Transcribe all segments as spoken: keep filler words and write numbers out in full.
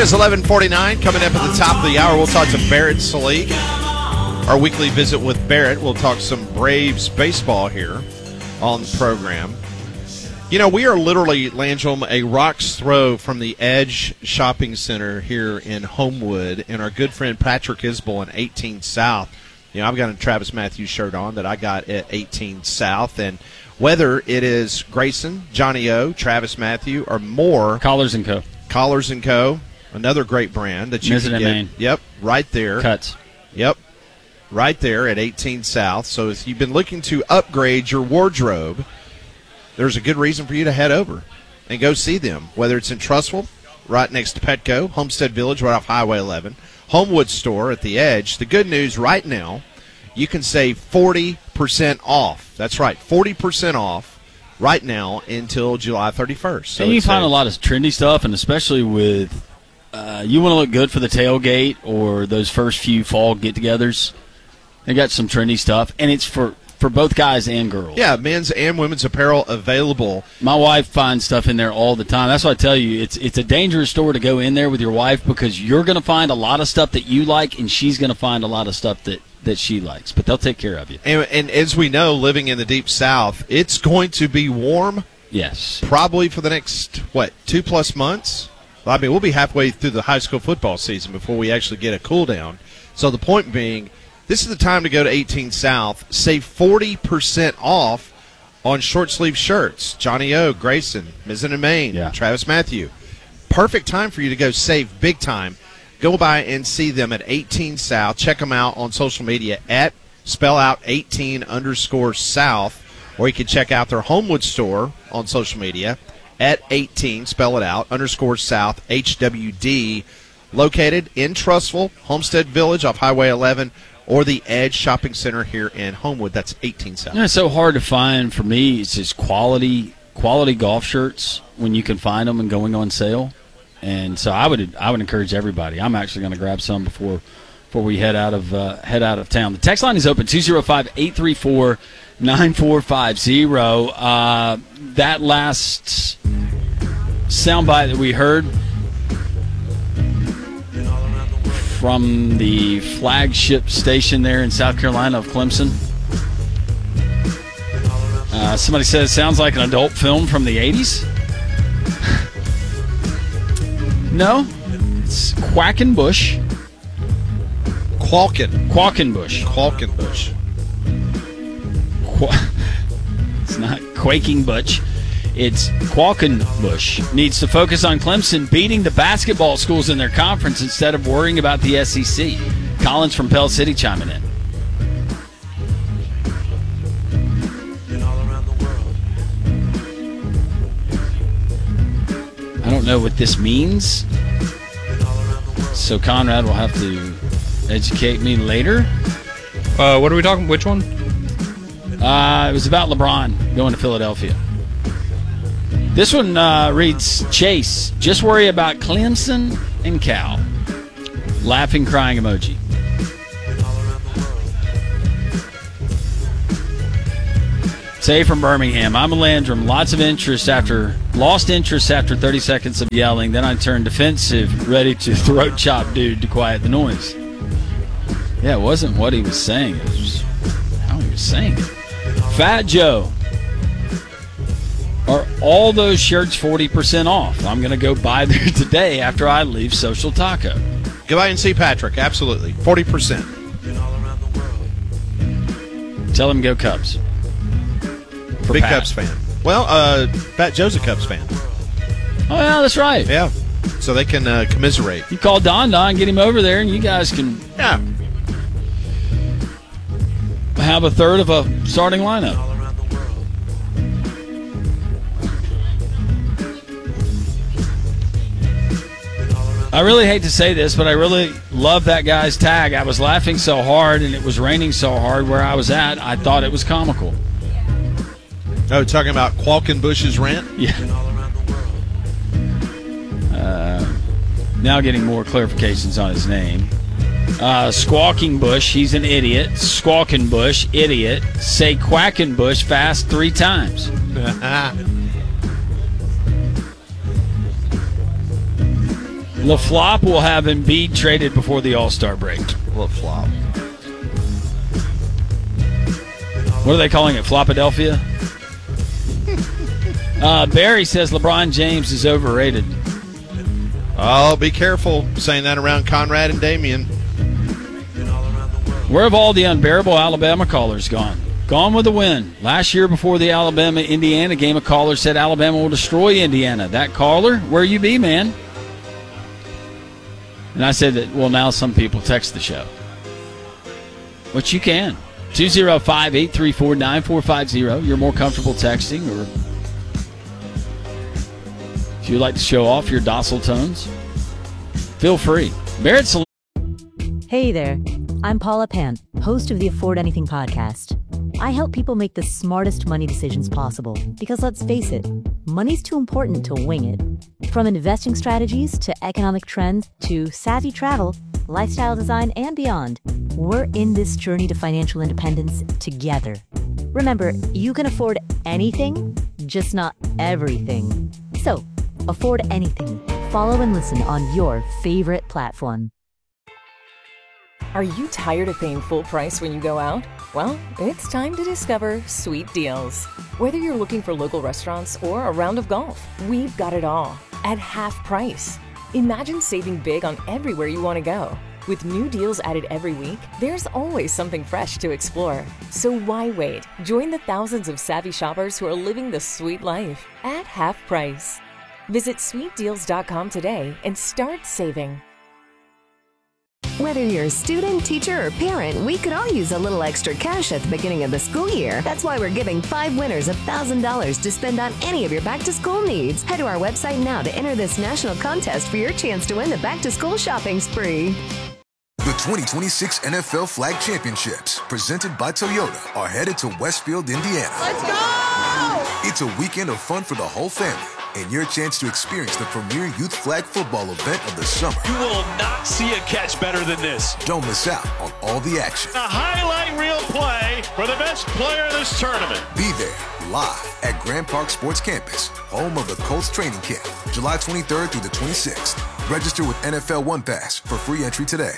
is eleven forty-nine. Coming up at the top of the hour, we'll talk to Barrett Salik. Our weekly visit with Barrett. We'll talk some Braves baseball here on the program. You know, we are literally, Langell, a rock's throw from the Edge Shopping Center here in Homewood, and our good friend Patrick Isbell in eighteen South. You know, I've got a Travis Matthews shirt on that I got at eighteen South, and whether it is Grayson, Johnny O, Travis Matthew, or more. Collars and Co. Collars and Co., another great brand that you Mizzet can and get. Main. Yep, right there. Cuts. Yep, right there at eighteen South. So if you've been looking to upgrade your wardrobe, there's a good reason for you to head over and go see them, whether it's in Trussville, right next to Petco, Homestead Village, right off Highway eleven, Homewood Store at the Edge. The good news right now, you can save forty percent off. That's right, forty percent off right now until July thirty-first. So and you it's find a, a lot of trendy stuff, and especially with uh, you want to look good for the tailgate or those first few fall get-togethers. They got some trendy stuff, and it's for, for both guys and girls. Yeah, men's and women's apparel available. My wife finds stuff in there all the time. That's why I tell you, it's it's a dangerous store to go in there with your wife because you're going to find a lot of stuff that you like, and she's going to find a lot of stuff that, that she likes. But they'll take care of you. And, and as we know, living in the Deep South, it's going to be warm. Yes. Probably for the next, what, two-plus months? I mean, we'll be halfway through the high school football season before we actually get a cool-down. So the point being, this is the time to go to eighteen South, save forty percent off on short-sleeve shirts. Johnny O, Grayson, Mizzet and Main, yeah. Travis Matthew. Perfect time for you to go save big time. Go by and see them at eighteen South. Check them out on social media at spell out eighteen underscore South, or you can check out their Homewood store on social media at eighteen, spell it out, underscore South, H W D, located in Trussville, Homestead Village off Highway eleven, or the Edge Shopping Center here in Homewood. That's eighteen South. You know, it's so hard to find for me. It's just quality quality golf shirts when you can find them and going on sale. And so I would I would encourage everybody. I'm actually going to grab some before before we head out of uh, head out of town. The text line is open two oh five, eight three four, nine four five zero. Uh, that last soundbite that we heard from the flagship station there in South Carolina of Clemson. Uh, somebody says it sounds like an adult film from the eighties. No, it's Quackenbush. Qualkin. Quackenbush. Qualkenbush. Qu- it's not Quaking Butch. It's Qualkenbush. Needs to focus on Clemson beating the basketball schools in their conference instead of worrying about the S E C. Collins from Pell City chiming in. I don't know what this means, so Conrad will have to educate me later. Uh, what are we talking? Which one? Uh, it was about LeBron going to Philadelphia. This one uh, reads, Chase, just worry about Clemson and Cal. Laughing, crying emoji. Say from Birmingham, I'm a Landrum. Lots of interest after, lost interest after thirty seconds of yelling. Then I turned defensive, ready to throat chop dude to quiet the noise. Yeah, it wasn't what he was saying. It was just how he was saying it. Fat Joe. Are all those shirts forty percent off? I'm going to go buy there today after I leave Social Taco. Go by and see Patrick. Absolutely. forty percent. Tell him go Cubs. For Big Pat. Cubs fan. Well, uh, Fat Joe's a Cubs fan. Oh, yeah, that's right. Yeah. So they can uh, commiserate. You call Don Don, get him over there, and you guys can Yeah. have a third of a starting lineup. I really hate to say this, but I really love that guy's tag. I was laughing so hard, and it was raining so hard where I was at, I thought it was comical. Oh, talking about Qualkenbush's rant? Yeah. Uh, now getting more clarifications on his name. Uh, Squawking Bush, he's an idiot. Squawking Bush, idiot. Say Quacking Bush fast three times. LaFlop will have Embiid traded before the All-Star break. LaFlop. What are they calling it? Flopadelphia? uh, Barry says LeBron James is overrated. Oh, be careful saying that around Conrad and Damian. Where have all the unbearable Alabama callers gone? Gone with the win. Last year before the Alabama-Indiana game, a caller said Alabama will destroy Indiana. That caller, where you be, man? And I said that, well, now some people text the show. Which you can. two oh five, eight three four, nine four five zero. You're more comfortable texting, or if you'd like to show off your docile tones, feel free. Barrett Salute. Hey there. I'm Paula Pant, host of the Afford Anything podcast. I help people make the smartest money decisions possible because, let's face it, money's too important to wing it. From investing strategies to economic trends to savvy travel, lifestyle design, and beyond, we're in this journey to financial independence together. Remember, you can afford anything, just not everything. So, afford anything. Follow and listen on your favorite platform. Are you tired of paying full price when you go out? Well, it's time to discover Sweet Deals. Whether you're looking for local restaurants or a round of golf, we've got it all at half price. Imagine saving big on everywhere you want to go. With new deals added every week, there's always something fresh to explore. So why wait? Join the thousands of savvy shoppers who are living the sweet life at half price. Visit sweet deals dot com today and start saving. Whether you're a student, teacher, or parent, we could all use a little extra cash at the beginning of the school year. That's why we're giving five winners one thousand dollars to spend on any of your back-to-school needs. Head to our website now to enter this national contest for your chance to win the back-to-school shopping spree. The twenty twenty-six N F L Flag Championships, presented by Toyota, are headed to Westfield, Indiana. Let's go! It's a weekend of fun for the whole family, and your chance to experience the premier youth flag football event of the summer. You will not see a catch better than this. Don't miss out on all the action. A highlight reel play for the best player in this tournament. Be there, live at Grand Park Sports Campus, home of the Colts training camp, July twenty-third through the twenty-sixth. Register with N F L One Pass for free entry today.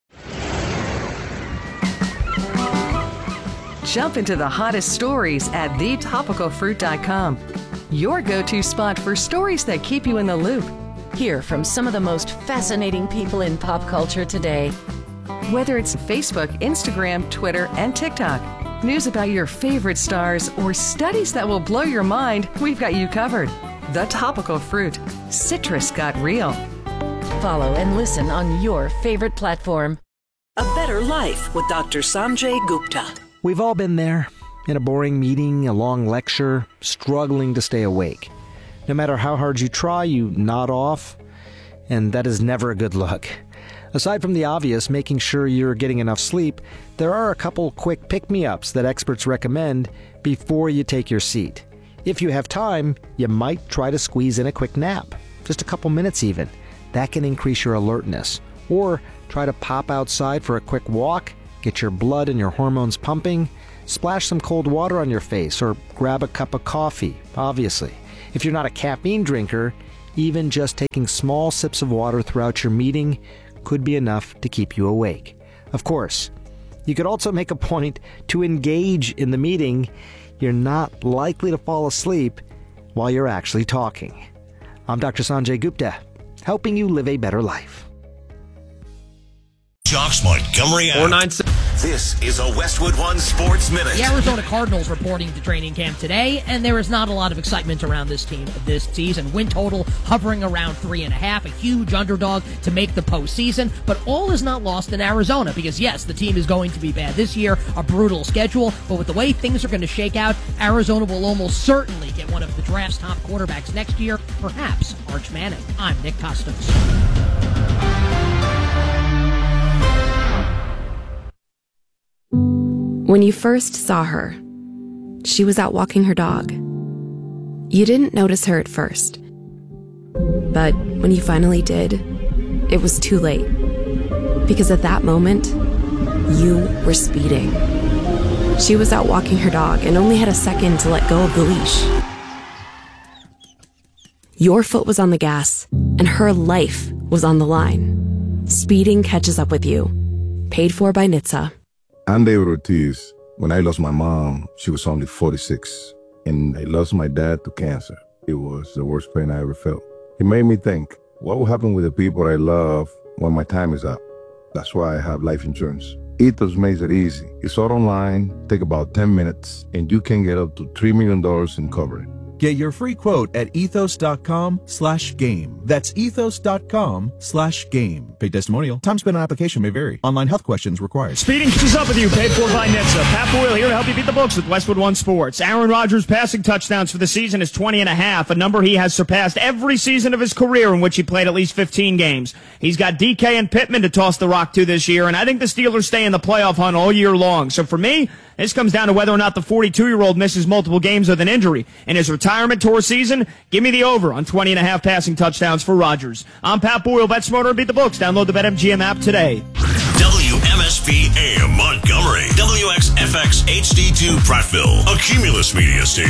Jump into the hottest stories at the topical fruit dot com. Your go-to spot for stories that keep you in the loop. Hear from some of the most fascinating people in pop culture today. Whether it's Facebook, Instagram, Twitter, and TikTok, news about your favorite stars, or studies that will blow your mind, we've got you covered. The Topical Fruit. Citrus got real. Follow and listen on your favorite platform. A Better Life with Doctor Sanjay Gupta. We've all been there. In a boring meeting, a long lecture, struggling to stay awake. No matter how hard you try, you nod off, and that is never a good look. Aside from the obvious, making sure you're getting enough sleep, there are a couple quick pick-me-ups that experts recommend before you take your seat. If you have time, you might try to squeeze in a quick nap, just a couple minutes even. That can increase your alertness. Or try to pop outside for a quick walk, get your blood and your hormones pumping, splash some cold water on your face, or grab a cup of coffee, obviously. If you're not a caffeine drinker, even just taking small sips of water throughout your meeting could be enough to keep you awake. Of course, you could also make a point to engage in the meeting. You're not likely to fall asleep while you're actually talking. I'm Doctor Sanjay Gupta, helping you live a better life. Jocks Montgomery out. This is a Westwood One Sports Minute. The Arizona Cardinals reporting to training camp today, and there is not a lot of excitement around this team this season. Win total hovering around three and a half, a huge underdog to make the postseason. But all is not lost in Arizona because, yes, the team is going to be bad this year, a brutal schedule. But with the way things are going to shake out, Arizona will almost certainly get one of the draft's top quarterbacks next year, perhaps Arch Manning. I'm Nick Costos. When you first saw her, she was out walking her dog. You didn't notice her at first. But when you finally did, it was too late. Because at that moment, you were speeding. She was out walking her dog and only had a second to let go of the leash. Your foot was on the gas, and her life was on the line. Speeding catches up with you. Paid for by N H T S A. I'm David Ortiz. When I lost my mom, she was only forty-six. And I lost my dad to cancer. It was the worst pain I ever felt. It made me think, what will happen with the people I love when my time is up? That's why I have life insurance. Ethos makes it easy. It's all online, take about ten minutes, and you can get up to three million dollars in coverage. Get your free quote at ethos.com slash game. That's ethos.com slash game. Paid testimonial. Time spent on application may vary. Online health questions required. Speeding catches up with you. Paid for by N H T S A. Pat Boyle here to help you beat the books with Westwood One Sports. Aaron Rodgers' passing touchdowns for the season is twenty and a half, a number he has surpassed every season of his career in which he played at least fifteen games. He's got D K and Pittman to toss the rock to this year, and I think the Steelers stay in the playoff hunt all year long. So for me, this comes down to whether or not the forty-two-year-old misses multiple games with an injury. In his retirement tour season, give me the over on twenty and a half passing touchdowns for Rodgers. I'm Pat Boyle. Bet smarter and beat the books. Download the BetMGM app today. W M S P A M Montgomery. W X F X H D two Prattville. A Cumulus Media Station.